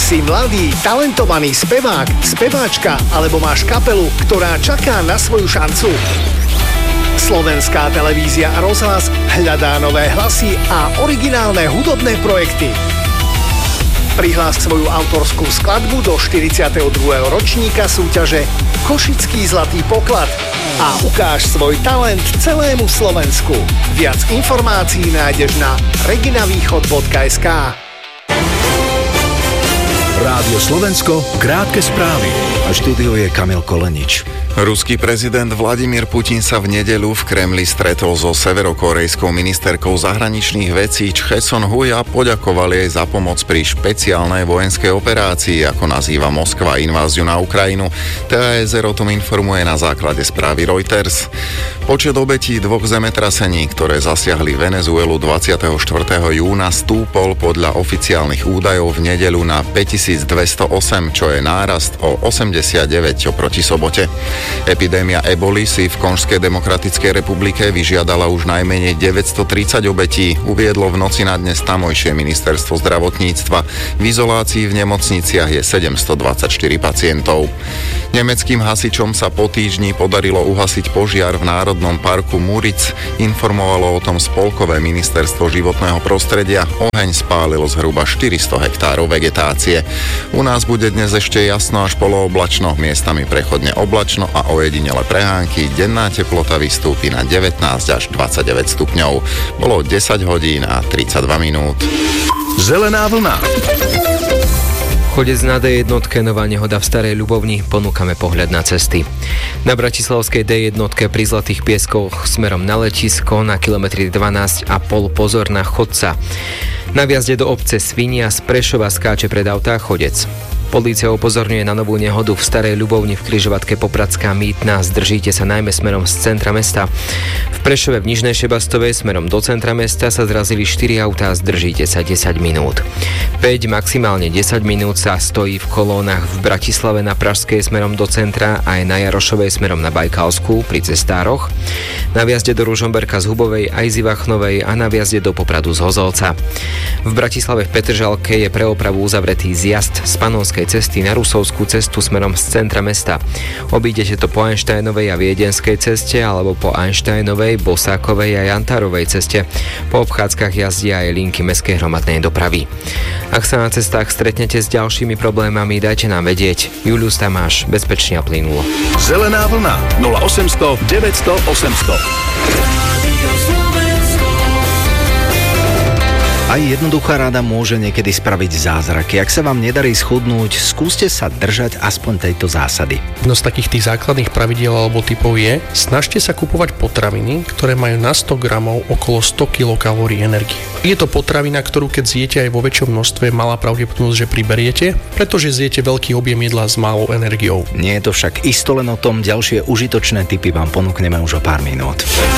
Si mladý, talentovaný spevák, speváčka alebo máš kapelu, ktorá čaká na svoju šancu? Slovenská televízia a rozhlas hľadá nové hlasy a originálne hudobné projekty. Prihlás svoju autorskú skladbu do 42. ročníka súťaže Košický zlatý poklad a ukáž svoj talent celému Slovensku. Viac informácií nájdeš na reginavýchod.sk. Rádio Slovensko, krátke správy. A štúdiu je Kamil Kolenič. Ruský prezident Vladimír Putin sa v nedeľu v Kremli stretol so severokorejskou ministerkou zahraničných vecí Chhe Son-hui a poďakoval jej za pomoc pri špeciálnej vojenskej operácii, ako nazýva Moskva inváziu na Ukrajinu. TASR o tom informuje na základe správy Reuters. Počet obetí dvoch zemetrasení, ktoré zasiahli Venezuelu 24. júna, stúpol podľa oficiálnych údajov v nedeľu na 5208, čo je nárast o 89 oproti sobote. Epidémia eboli si v Konžskej demokratickej republike vyžiadala už najmenej 930 obetí, uviedlo v noci na dnes tamojšie ministerstvo zdravotníctva. V izolácii v nemocniciach je 724 pacientov. Nemeckým hasičom sa po týždni podarilo uhasiť požiar v Národnom parku Müritz. Informovalo o tom spolkové ministerstvo životného prostredia. Oheň spálil zhruba 400 hektárov vegetácie. U nás bude dnes ešte jasno až polooblačno, miestami prechodne oblačno a ojedinele prehánky. Denná teplota vystúpi na 19 až 29 stupňov. Bolo 10 hodín a 32 minút. Zelená vlna. Chodec na D1, nová nehoda v Starej Ľubovni, ponúkame pohľad na cesty. Na bratislavskej D1 pri Zlatých pieskoch smerom na letisko na kilometri 12,5 pozor na chodca. Na vjazde do obce Svinia z Prešova skáče pred autá chodec. Polícia upozorňuje na novú nehodu v Starej Ľubovni v križovatke Popradská Mýtna. Zdržíte sa najmä smerom z centra mesta. V Prešove v Nižnej Šebastovej smerom do centra mesta sa zrazili 4 autá, zdržíte sa 10 minút. 5, maximálne 10 minút sa stojí v kolónach v Bratislave na Pražskej smerom do centra aj na Jarošovej smerom na Bajkalskú pri cestároch. Na vjazde do Ružomberka z Hubovej aj z Ivachnovej a na vjazde do Popradu z Hozolca. V Bratislave v Petržalke je pre opravu uzavretý zjazd z Panonskej cesty na Rusovskú cestu smerom z centra mesta. Obídete to po Einsteinovej a Viedenskej ceste alebo po Einsteinovej, Bosákovej a Jantárovej ceste. Po obchádzkach jazdia aj linky mestskej hromadnej dopravy. Ak sa na cestách stretnete s ďalšími problémami, dajte nám vedieť. Julius Tamáš, bezpečne a plynulo. Zelená vlna 0800 900 800. Aj jednoduchá rada môže niekedy spraviť zázraky. Ak sa vám nedarí schudnúť, skúste sa držať aspoň tejto zásady. Jedno z takých tých základných pravidiel alebo typov je, snažte sa kupovať potraviny, ktoré majú na 100 gramov okolo 100 kilokalórií energie. Je to potravina, ktorú keď zjete aj vo väčšom množstve, malá pravdepodobnosť, že priberiete, pretože zjete veľký objem jedla s malou energiou. Nie je to však isto len o tom, ďalšie užitočné tipy vám ponúkneme už o pár minút.